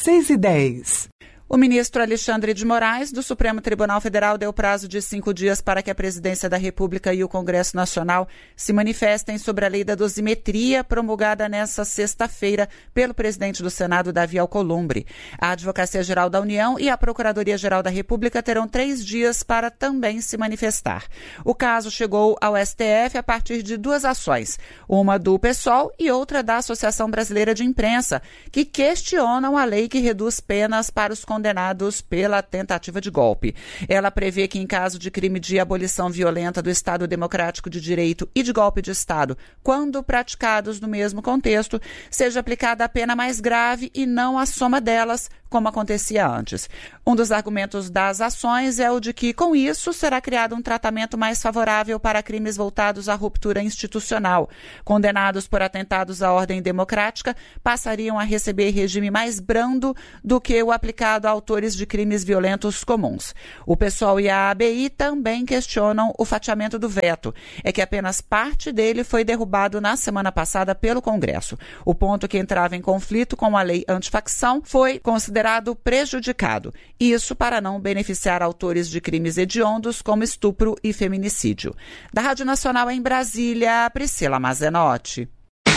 6h10. O ministro Alexandre de Moraes, do Supremo Tribunal Federal, deu prazo de 5 dias para que a Presidência da República e o Congresso Nacional se manifestem sobre a lei da dosimetria promulgada nesta sexta-feira pelo presidente do Senado, Davi Alcolumbre. A Advocacia-Geral da União e a Procuradoria-Geral da República terão 3 dias para também se manifestar. O caso chegou ao STF a partir de 2 ações, uma do PSOL e outra da Associação Brasileira de Imprensa, que questionam a lei que reduz penas para os condenados pela tentativa de golpe. Ela prevê que, em caso de crime de abolição violenta do Estado Democrático de Direito e de golpe de Estado, quando praticados no mesmo contexto, seja aplicada a pena mais grave e não a soma delas, como acontecia antes. Um dos argumentos das ações é o de que, com isso, será criado um tratamento mais favorável para crimes voltados à ruptura institucional. Condenados por atentados à ordem democrática passariam a receber regime mais brando do que o aplicado a autores de crimes violentos comuns. O PSOL e a ABI também questionam o fatiamento do veto. É que apenas parte dele foi derrubado na semana passada pelo Congresso. O ponto que entrava em conflito com a lei antifacção foi considerado prejudicado. Isso para não beneficiar autores de crimes hediondos como estupro e feminicídio. Da Rádio Nacional em Brasília, Priscila Mazenotti.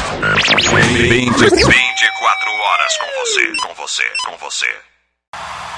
24 horas com você.